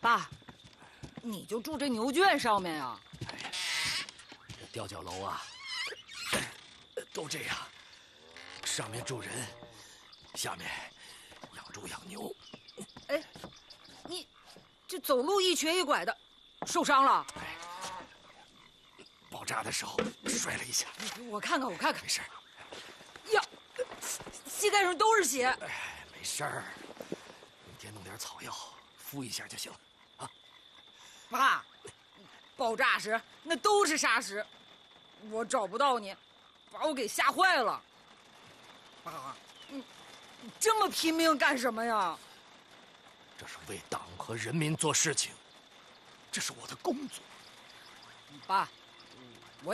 爸，你就住这牛圈上面呀？ 哎，这吊脚楼啊，都这样，上面住人，下面养猪养牛。 哎，你这走路一瘸一拐的，受伤了？ 哎，爆炸的时候摔了一下。 我看看， 没事。 呀，膝盖上都是血。 哎，没事儿，明天弄点草药敷一下就行了。啊， 爸，爆炸时那都是沙石，我找不到你，把我给吓坏了。爸，你这么拼命干什么呀？ 这是为党和人民做事情，这是我的工作。 爸，